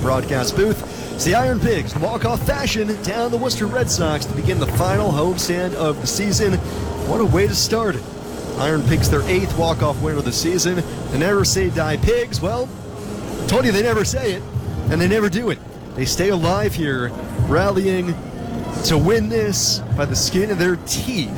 broadcast booth. It's the Iron Pigs in walk-off fashion down the Worcester Red Sox to begin the final homestand of the season. What a way to start it. Iron Pigs, their 8th walk-off win of the season. The Never Say Die Pigs, well, told you they never say it, and they never do it. They stay alive here, rallying to win this by the skin of their teeth.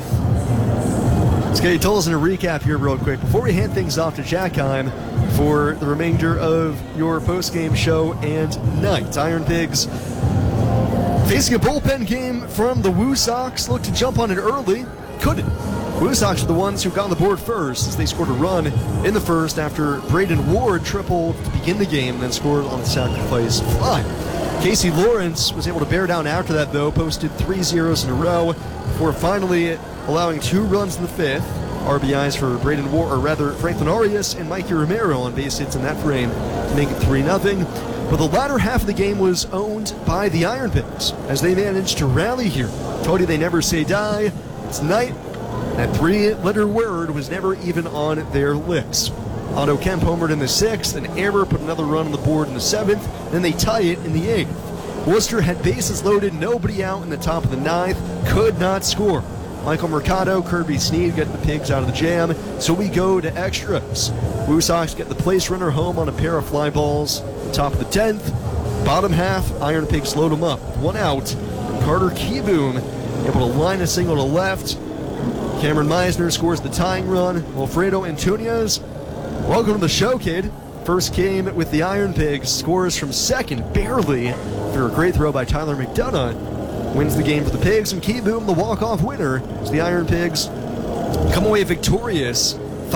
Scotty, tell us in a recap here real quick before we hand things off to Jack Heim for the remainder of your post-game show and night. Iron Pigs facing a bullpen game from the Woo Sox. Looked to jump on it early. Couldn't. Woo Sox are the ones who got on the board first as they scored a run in the first after Braden Ward tripled to begin the game, then scored on the sacrifice fly. Casey Lawrence was able to bear down after that, though, posted 3 zeros in a row before finally allowing 2 runs in the 5th. RBIs for Braden Ward, or rather Franklin Arias and Mikey Romero on base hits in that frame to make it 3-0. But the latter half of the game was owned by the Iron Pigs as they managed to rally here. Told you they never say die. Tonight, that 3-letter word was never even on their lips. Otto Kemp homered in the 6th, and Amber put another run on the board in the 7th, then they tie it in the 8th. Worcester had bases loaded, nobody out in the top of the 9th, could not score. Michael Mercado, Kirby Sneed get the Pigs out of the jam, so we go to extras. Woo Sox get the place runner home on a pair of fly balls. Top of the 10th, bottom half, Iron Pigs load them up. 1 out, and Carter Keyboom able to line a single to left. Cameron Meisner scores the tying run. Wilfredo Antunias, welcome to the show, kid. First game with the Iron Pigs, scores from second, barely, after a great throw by Tyler McDonough. Wins the game for the Pigs, and Keyboom, the walk-off winner, as the Iron Pigs come away victorious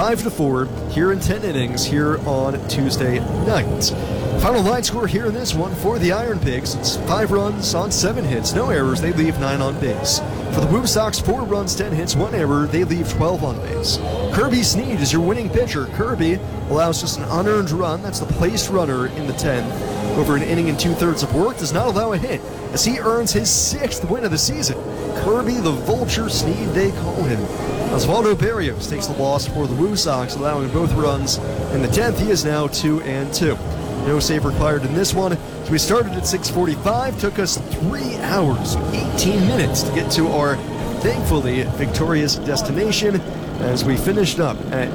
5-4 here in 10 innings here on Tuesday night. Final line score here in this one for the Iron Pigs. It's 5 runs on 7 hits, no errors. They leave 9 on base. For the Woo Sox, 4 runs, 10 hits, 1 error. They leave 12 on base. Kirby Sneed is your winning pitcher. Kirby allows just an unearned run. That's the placed runner in the 10th. Over an inning and 2/3 of work, does not allow a hit as he earns his 6th win of the season. Kirby the Vulture Sneed, they call him. Osvaldo Berrios takes the loss for the Woo Sox, allowing both runs in the 10th. He is now 2-2. No save required in this one. So we started at 6:45, took us 3 hours, 18 minutes to get to our thankfully victorious destination as we finished up at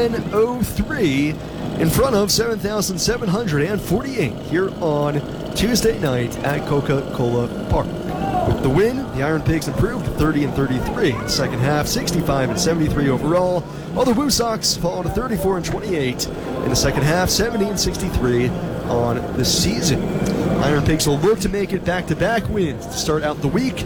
10:03 in front of 7,748 here on Tuesday night at Coca-Cola Park. With the win, the Iron Pigs improved to 30-33 in the second half, 65-73 overall, while the Woo Sox fall to 34-28 in the second half, 70-63 on the season. Iron Pigs will look to make it back-to-back wins to start out the week,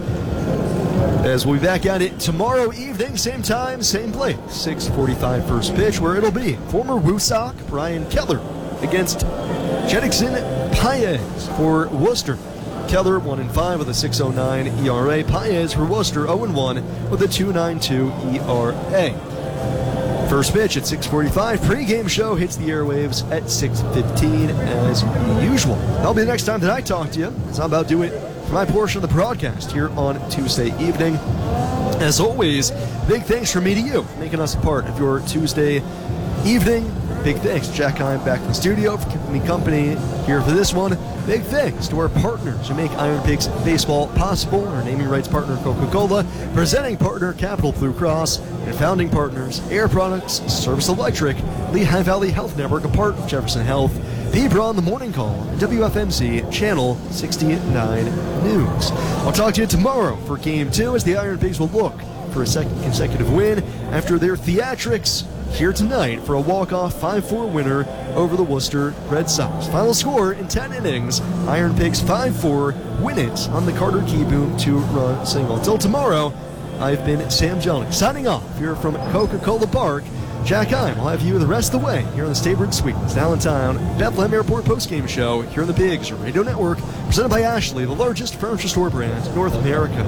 as we'll be back at it tomorrow evening, same time, same place, 6:45 first pitch, where it'll be former Woo Sox Brian Keller against Jedrickson Paez for Worcester. Keller 1-5 with a 6.09 ERA. Paez for Worcester 0-1 with a 2.92 ERA. First pitch at 6:45. Pre-game show hits the airwaves at 6:15 as usual. That'll be the next time that I talk to you. It's about to do it for my portion of the broadcast here on Tuesday evening. As always, big thanks from me to you for making us a part of your Tuesday evening. Big thanks to Jack Heim back in the studio for keeping me company here for this one. Big thanks to our partners who make Iron Pigs baseball possible. Our naming rights partner, Coca-Cola, presenting partner, Capital Blue Cross, and founding partners, Air Products, Service Electric, Lehigh Valley Health Network, a part of Jefferson Health, Bebron, The Morning Call, and WFMC Channel 69 News. I'll talk to you tomorrow for Game 2 as the Iron Pigs will look for a second consecutive win after their theatrics here tonight for a walk-off 5-4 winner over the Worcester Red Sox. Final score in 10 innings, Iron Pigs 5-4, win it on the Carter Keyboom 2-run single. Until tomorrow, I've been Sam Johnny, signing off here from Coca-Cola Park. Jack Heim will have you the rest of the way here on the Staybridge Suite, Allentown Bethlehem Airport postgame show here on the Pigs Radio Network, presented by Ashley, the largest furniture store brand in North America.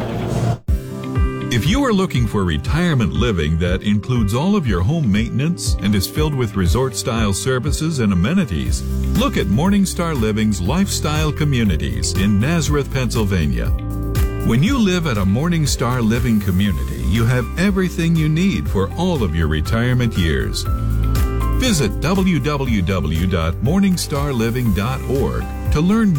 If you are looking for retirement living that includes all of your home maintenance and is filled with resort-style services and amenities, look at Morningstar Living's Lifestyle Communities in Nazareth, Pennsylvania. When you live at a Morningstar Living community, you have everything you need for all of your retirement years. Visit www.morningstarliving.org to learn